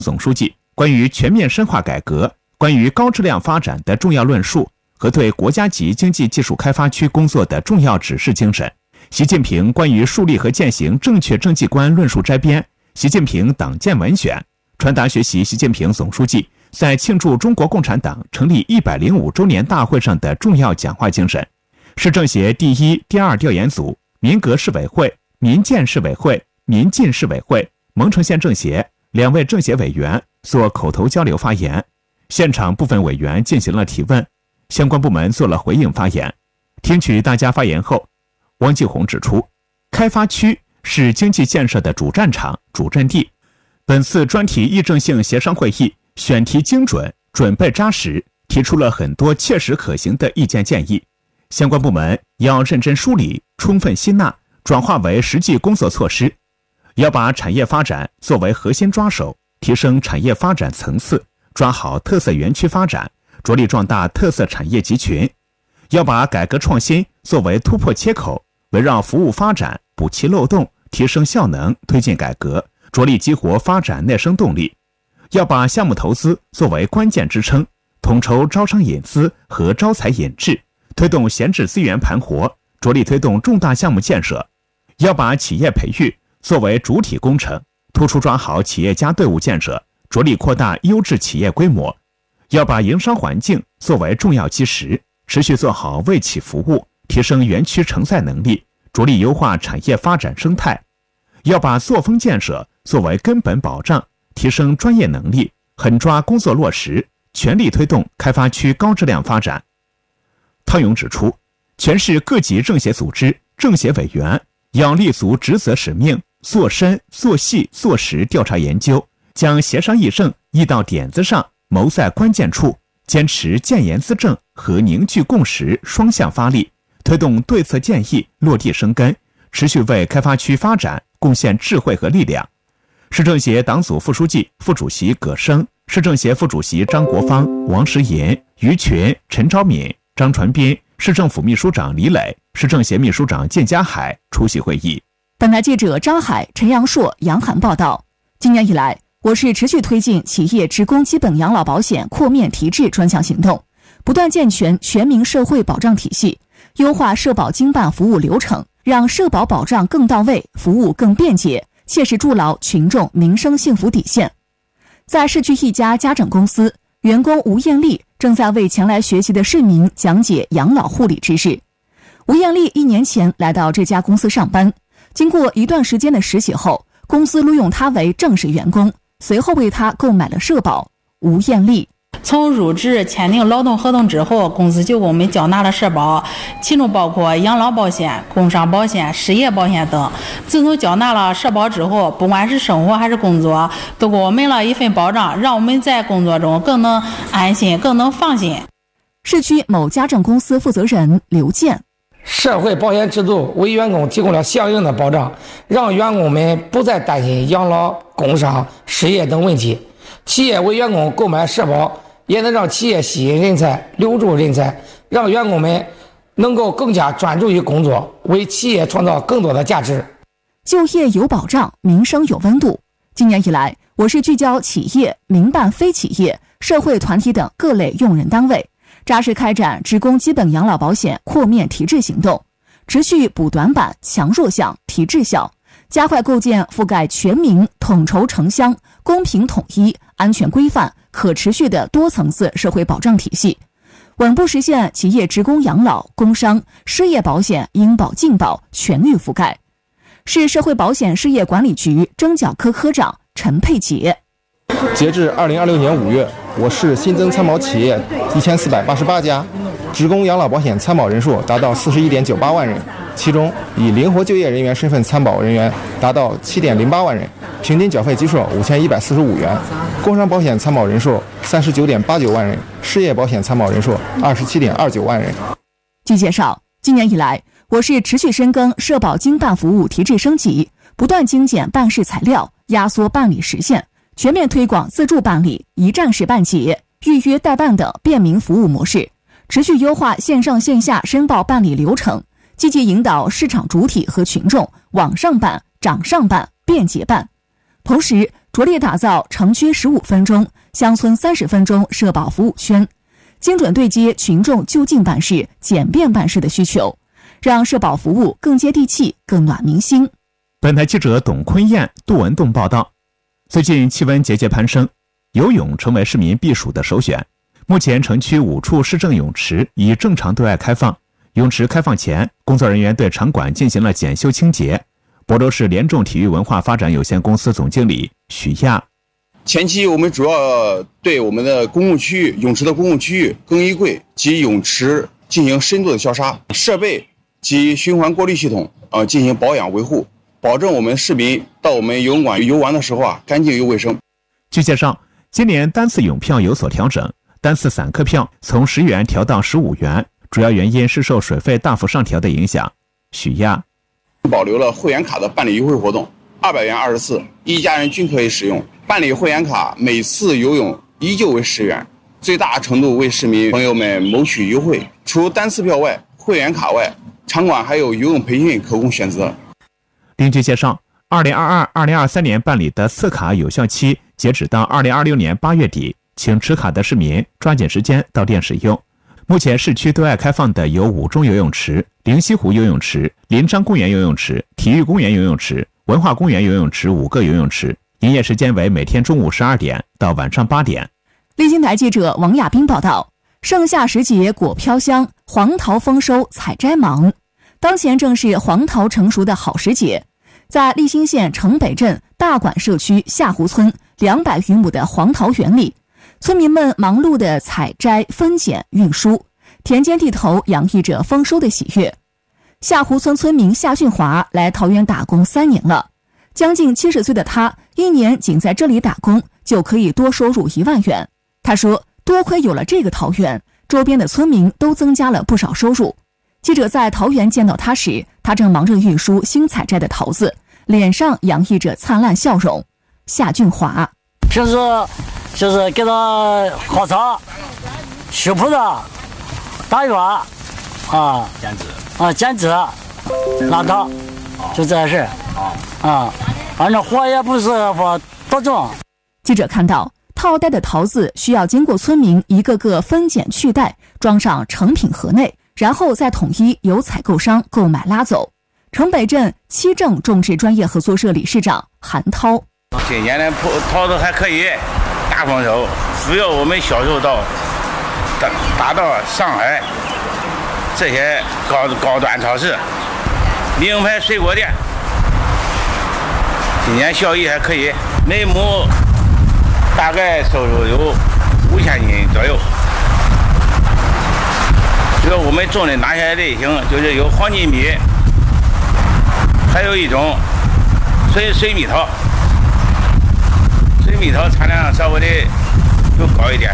总书记关于全面深化改革、关于高质量发展的重要论述和对国家级经济技术开发区工作的重要指示精神，习近平关于树立和践行正确政绩观论述摘编，习近平党建文选，传达学习习近平总书记在庆祝中国共产党成立105周年大会上的重要讲话精神。市政协第一、第二调研组、民革市委会、民建市委会、民进市委会、蒙城县政协2位政协委员做口头交流发言，现场部分委员进行了提问，相关部门做了回应发言。听取大家发言后，汪继红指出，开发区是经济建设的主战场、主阵地。本次专题议政性协商会议选题精准，准备扎实，提出了很多切实可行的意见建议。相关部门要认真梳理，充分吸纳，转化为实际工作措施。要把产业发展作为核心抓手，提升产业发展层次，抓好特色园区发展，着力壮大特色产业集群。要把改革创新作为突破切口，围绕服务发展补齐漏洞，提升效能，推进改革，着力激活发展内生动力。要把项目投资作为关键支撑，统筹招商引资和招才引智，推动闲置资源盘活，着力推动重大项目建设。要把企业培育作为主体工程，突出抓好企业家队伍建设，着力扩大优质企业规模。要把营商环境作为重要基石，持续做好为企服务，提升园区承载能力，着力优化产业发展生态。要把作风建设作为根本保障，提升专业能力，狠抓工作落实，全力推动开发区高质量发展。汤勇指出，全市各级政协组织、政协委员要立足职责使命，做深、做细、做实调查研究，将协商议政议到点子上，谋在关键处，坚持建言资政和凝聚共识双向发力，推动对策建议落地生根，持续为开发区发展贡献智慧和力量。市政协党组副书记、副主席葛生，市政协副主席张国芳、王石银、于群、陈昭敏、张传斌，市政府秘书长李磊，市政协秘书长靳家海出席会议。 本台记者张海、陈阳硕、杨涵报道。今年以来，我市持续推进企业职工基本养老保险扩面提质专项行动，不断健全全民社会保障体系，优化社保经办服务流程，让社保保障更到位，服务更便捷，切实筑牢群众民生幸福底线。在市区一家家政公司，员工吴艳丽正在为前来学习的市民讲解养老护理知识。吴艳丽1年前来到这家公司上班，经过一段时间的实习后，公司录用她为正式员工，随后为她购买了社保。吴艳丽从入职签订劳动合同之后，公司就给我们缴纳了社保，其中包括养老保险、工伤保险、失业保险等。自从缴纳了社保之后，不管是生活还是工作，都给我们了一份保障，让我们在工作中更能安心，更能放心。 市区某家政公司负责人刘健， 社会保险制度为员工提供了相应的保障，让员工们不再担心养老、工伤、失业等问题。企业为员工购买社保，也能让企业吸引人才、留住人才，让员工们能够更加专注于工作，为企业创造更多的价值。 就业有保障，民生有温度。今年以来，我市聚焦企业、民办非企业、社会团体等各类用人单位，扎实开展职工基本养老保险扩面提质行动，持续补短板、强弱项、提质效，加快构建覆盖全民、统筹城乡、公平统一、安全规范、可持续的多层次社会保障体系，稳步实现企业职工养老、工伤、失业保险应保尽保全域覆盖。市社会保险事业管理局征缴科科长陈佩杰。 截至2026年5月，我市新增参保企业1488家，职工养老保险参保人数达到41.98万人，其中以灵活就业人员身份参保人员达到7.08万人，平均缴费基数5145元，工伤保险参保人数39.89万人，失业保险参保人数27.29万人。 据介绍，今年以来，我市持续深耕社保经办服务提质升级，不断精简办事材料，压缩办理时限，全面推广自助办理、一站式办结、预约代办等便民服务模式，持续优化线上线下申报办理流程，积极引导市场主体和群众网上办、掌上办、便捷办。同时， 着力打造城区15分钟、乡村30分钟社保服务圈，精准对接群众就近办事、简便办事的需求，让社保服务更接地气、更暖民心。 本台记者董坤燕、杜文栋报道。最近气温节节攀升，游泳成为市民避暑的首选。目前城区5处市政泳池已正常对外开放。泳池开放前，工作人员对场馆进行了检修清洁。亳州市联众体育文化发展有限公司总经理许亚： 前期我们主要对我们的公共区域、泳池的公共区域、更衣柜及泳池进行深度的消杀，设备及循环过滤系统进行保养维护，保证我们市民到我们游泳馆游玩的时候干净又卫生。 据介绍，今年单次泳票有所调整，单次散客票从10元调到15元，主要原因是受水费大幅上调的影响。许亚： 保留了会员卡的办理优惠活动，200元20次，一家人均可以使用。办理会员卡每次游泳依旧为10元，最大程度为市民朋友们谋取优惠。除单次票外，会员卡外，场馆还有游泳培训可供选择。 另据介绍，2022-2023年办理的次卡有效期截止到2026年8月底，请持卡的市民抓紧时间到店使用。目前市区对外开放的有5中游泳池、灵溪湖游泳池、临漳公园游泳池、体育公园游泳池、文化公园游泳池5个游泳池，营业时间为每天中午12点到晚上8点。 丽晶台记者王亚斌报道，盛夏时节果飘香，黄桃丰收采摘忙。当前正是黄桃成熟的好时节，在利兴县城北镇大管社区下湖村200余亩的黄桃园里，村民们忙碌地采摘、分拣、运输，田间地头洋溢着丰收的喜悦。下湖村村民夏俊华来桃园打工3年了，将近70岁的他，一年仅在这里打工就可以多收入1万元。他说，多亏有了这个桃园，周边的村民都增加了不少收入。记者在桃园见到他时，他正忙着运输新采摘的桃子，脸上洋溢着灿烂笑容。夏俊华： 平时就是给他薅草、修葡萄、打药剪枝、拉桃，就这事反正活也不是说多重。 记者看到，套袋的桃子需要经过村民一个个分拣去袋，装上成品盒内，然后再统一由采购商购买拉走。城北镇七正种植专业合作社理事长韩涛： 今年的桃子还可以，大丰收，只要我们销售到达到上海这些高端超市、名牌水果店，今年效益还可以，每亩大概收入有5000斤左右。主要我们种的哪些类型，就是有黄金米，还有一种水蜜桃。水蜜桃产量稍微的就高一点，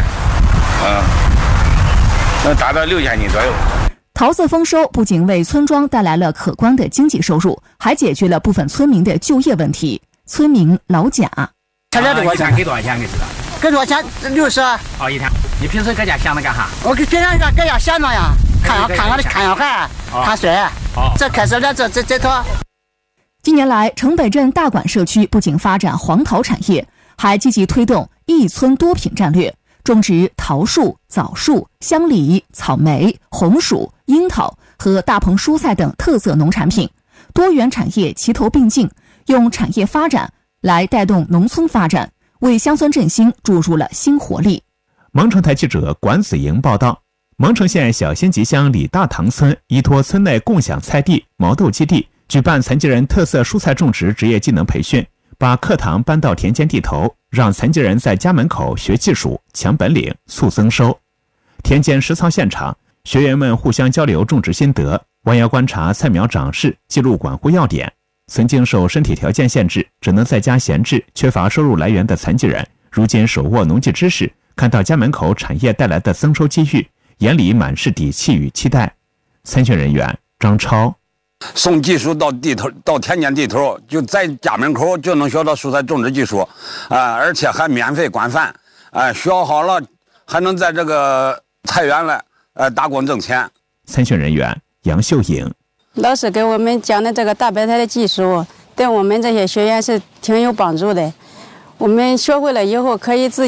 能达到6000斤左右。 桃子丰收不仅为村庄带来了可观的经济收入，还解决了部分村民的就业问题。村民老贾： 一天给多少钱？你知道？ 给多少钱？60。 一天。你平时搁家闲着干啥？ 我平常搁家闲着呀，看小孩，看水。这开始了，这套。 近年来，城北镇大管社区不仅发展黄桃产业，还积极推动一村多品战略，种植桃树、枣树、香梨、草莓、红薯、樱桃和大棚蔬菜等特色农产品，多元产业齐头并进，用产业发展来带动农村发展，为乡村振兴注入了新活力。 蒙城台记者管子莹报道，蒙城县小辛集乡李大塘村依托村内共享菜地、毛豆基地，举办残疾人特色蔬菜种植职业技能培训，把课堂搬到田间地头，让残疾人在家门口学技术、抢本领、促增收。田间实操现场，学员们互相交流种植心得，弯腰观察菜苗长势，记录管护要点。曾经受身体条件限制，只能在家闲置、缺乏收入来源的残疾人，如今手握农技知识，看到家门口产业带来的增收机遇，眼里满是底气与期待。参选人员张超： 送技术到地头，到田间地头，就在家门口就能学到蔬菜种植技术，而且还免费管饭，学好了还能在这个菜园来打工挣钱。 参选人员杨秀颖： 老师给我们讲的这个大白菜的技术，对我们这些学员是挺有帮助的。 我们学会了以后可以自己